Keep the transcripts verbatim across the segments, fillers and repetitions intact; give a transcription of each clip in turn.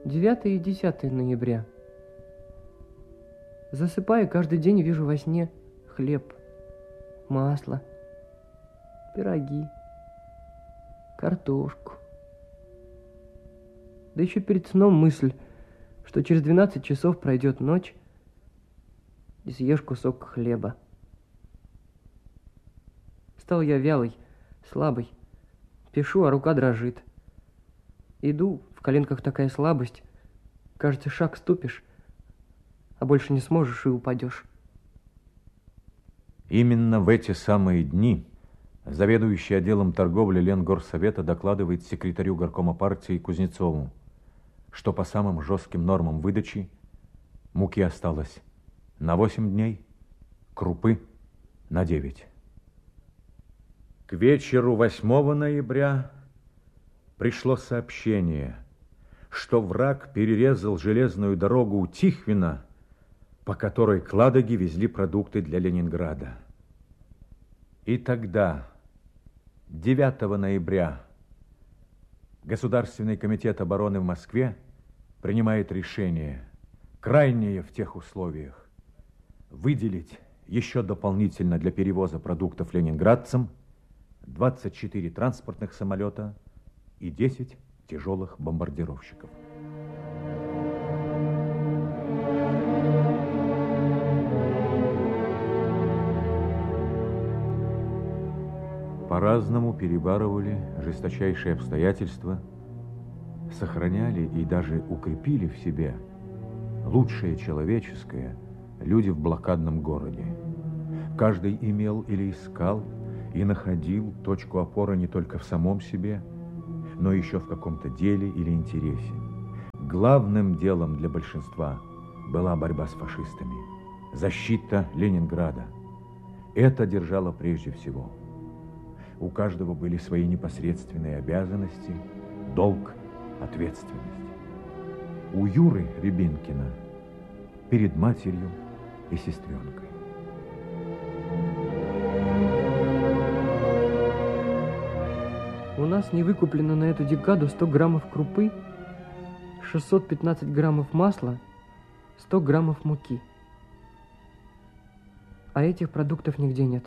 девятое и десятое ноября. Засыпая, каждый день вижу во сне хлеб, масло, пироги, картошку. Да еще перед сном мысль, что через двенадцать часов пройдет ночь, и съешь кусок хлеба. Стал я вялый, слабый, пишу, а рука дрожит. Иду, в коленках такая слабость, кажется, шаг ступишь, а больше не сможешь и упадешь. Именно в эти самые дни заведующий отделом торговли Ленгорсовета докладывает секретарю горкома партии Кузнецову, что по самым жестким нормам выдачи муки осталось на восемь дней, крупы на девять. К вечеру восьмого ноября пришло сообщение, что враг перерезал железную дорогу у Тихвина, по которой к Ладоге везли продукты для Ленинграда. И тогда, девятого ноября, Государственный комитет обороны в Москве принимает решение, крайнее в тех условиях, выделить еще дополнительно для перевоза продуктов ленинградцам двадцать четыре транспортных самолета и десять тяжелых бомбардировщиков. По-разному перебарывали жесточайшие обстоятельства, сохраняли и даже укрепили в себе лучшее человеческое люди в блокадном городе. Каждый имел или искал и находил точку опоры не только в самом себе, но еще в каком-то деле или интересе. Главным делом для большинства была борьба с фашистами, защита Ленинграда. Это держало прежде всего. У каждого были свои непосредственные обязанности, долг, ответственность. У Юры Рябинкина перед матерью и сестренкой. У нас не выкуплено на эту декаду сто граммов крупы, шестьсот пятнадцать граммов масла, сто граммов муки. А этих продуктов нигде нет.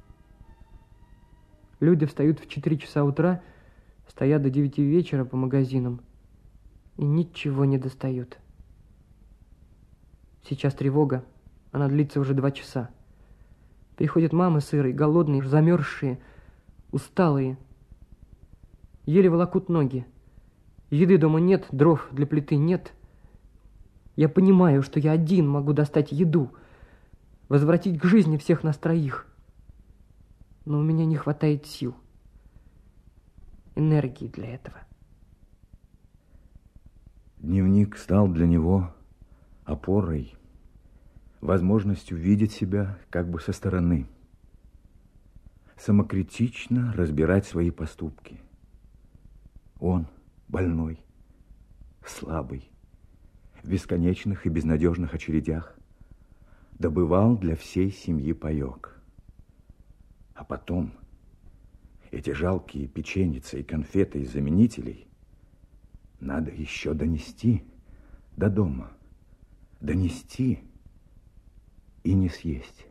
Люди встают в четыре часа утра, стоят до девяти вечера по магазинам и ничего не достают. Сейчас тревога, она длится уже два часа. Приходят мамы сырые, голодные, замерзшие, усталые. Еле волокут ноги. Еды дома нет, дров для плиты нет. Я понимаю, что я один могу достать еду, возвратить к жизни всех нас троих. Но у меня не хватает сил, энергии для этого. Дневник стал для него опорой, возможностью видеть себя как бы со стороны, самокритично разбирать свои поступки. Он больной, слабый, в бесконечных и безнадежных очередях добывал для всей семьи паёк. А потом эти жалкие печеницы и конфеты из заменителей надо еще донести до дома, донести и не съесть.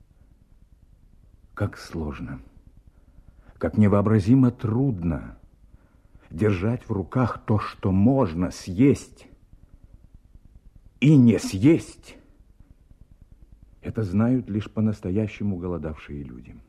Как сложно, как невообразимо трудно держать в руках то, что можно съесть, и не съесть. Это знают лишь по-настоящему голодавшие люди.